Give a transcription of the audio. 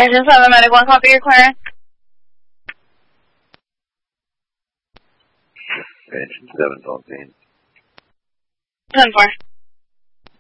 Engine 7, medic 1, copy your clearance. Engine 7's on scene. 10-4.